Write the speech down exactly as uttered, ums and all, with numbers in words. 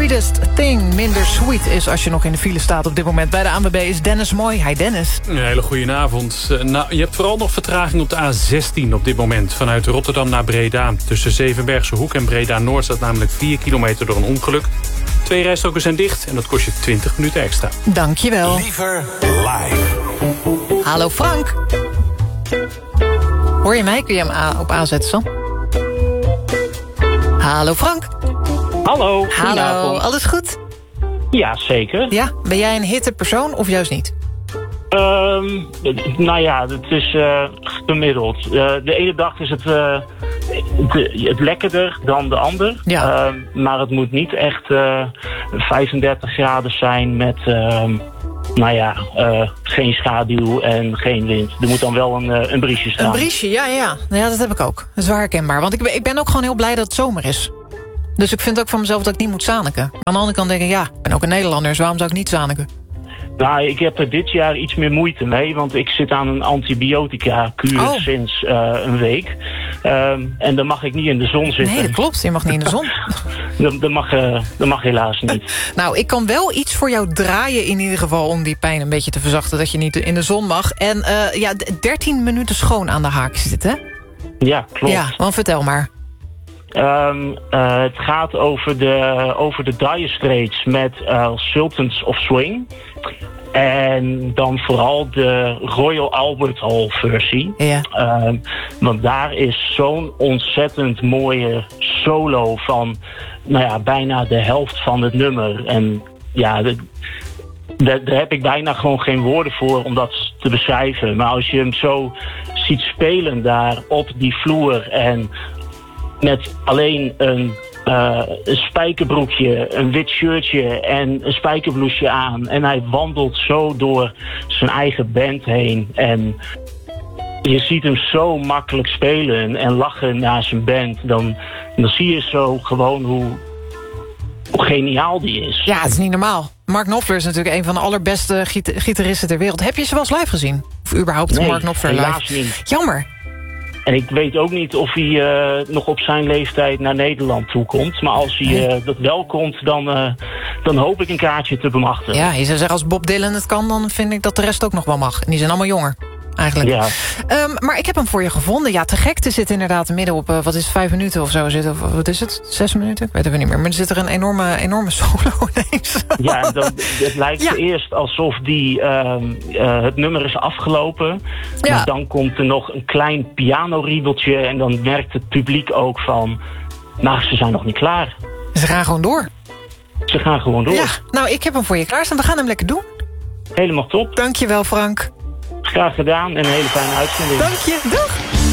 Sweetest Thing. Minder sweet is als je nog in de file staat op dit moment. Bij de A N W B is Dennis Mooi. Hi Dennis. Een hele goede avond. Uh, nou, je hebt vooral nog vertraging op de A zestien op dit moment. Vanuit Rotterdam naar Breda. Tussen Zevenbergse Hoek en Breda-Noord staat namelijk vier kilometer door een ongeluk. Twee rijstroken zijn dicht en dat kost je twintig minuten extra. Dankjewel. Liever live. Hallo Frank. Hoor je mij? Kun je hem A- op aanzetten, Sam? Hallo Frank. Hallo, Hallo, goedenavond. alles goed? Ja, zeker. Ja, ben jij een hitte persoon of juist niet? Um, nou ja, het is uh, gemiddeld. Uh, de ene dag is het, uh, de, het lekkerder dan de ander. Ja. Uh, maar het moet niet echt uh, vijfendertig graden zijn met... Uh, nou ja, uh, geen schaduw en geen wind. Er moet dan wel een, uh, een briesje staan. Een briesje, ja, ja. Nou ja, dat heb ik ook. Dat is wel herkenbaar. Want ik ben, ik ben ook gewoon heel blij dat het zomer is. Dus ik vind ook van mezelf dat ik niet moet zaniken. Aan de andere kant denk ik, ja, ik ben ook een Nederlander, dus waarom zou ik niet zaniken? Nou, ik heb er dit jaar iets meer moeite mee, want ik zit aan een antibiotica-kuur Oh. sinds uh, een week. Um, en dan mag ik niet in de zon zitten. Nee, dat klopt. Je mag niet in de zon. Dat, dat, mag, uh, dat mag helaas niet. Nou, ik kan wel iets voor jou draaien in ieder geval... om die pijn een beetje te verzachten dat je niet in de zon mag. En uh, ja, dertien minuten schoon aan de haak zit, hè? Ja, klopt. Ja, want vertel maar. Um, uh, het gaat over de, over de Dire Straits met uh, Sultans of Swing. En dan vooral de Royal Albert Hall versie. Ja. Um, want daar is zo'n ontzettend mooie solo van... nou ja, bijna de helft van het nummer. En ja, de, de, daar heb ik bijna gewoon geen woorden voor om dat te beschrijven. Maar als je hem zo ziet spelen daar op die vloer... en met alleen een, uh, een spijkerbroekje, een wit shirtje en een spijkerbloesje aan. En hij wandelt zo door zijn eigen band heen. En je ziet hem zo makkelijk spelen en lachen naar zijn band. Dan, dan zie je zo gewoon hoe, hoe geniaal die is. Ja, het is niet normaal. Mark Knopfler is natuurlijk een van de allerbeste gita- gitaristen ter wereld. Heb je ze wel eens live gezien? Of überhaupt Nee, Mark Knopfler live? helaas niet. Jammer. En ik weet ook niet of hij uh, nog op zijn leeftijd naar Nederland toe komt. Maar als hij uh, dat wel komt, dan, uh, dan hoop ik een kaartje te bemachtigen. Ja, je zou zeggen als Bob Dylan het kan... dan vind ik dat de rest ook nog wel mag. En die zijn allemaal jonger, eigenlijk. Ja. Um, maar ik heb hem voor je gevonden. Ja, te gek te zitten inderdaad midden op... Uh, wat is het, vijf minuten of zo? Zit, of wat is het? Zes minuten? Ik weet het niet meer. Maar er zit er een enorme, enorme solo ineens. Ja, dan, het lijkt Ja. eerst alsof die, uh, uh, het nummer is afgelopen. Ja. Maar dan komt er nog een klein pianoriebeltje... en dan merkt het publiek ook van... nou, ze zijn nog niet klaar. Ze gaan gewoon door. Ze gaan gewoon door. Ja, nou, ik heb hem voor je klaarstaan. We gaan hem lekker doen. Helemaal top. Dankjewel, Frank. Graag gedaan en een hele fijne uitzending. Dank je. Dag.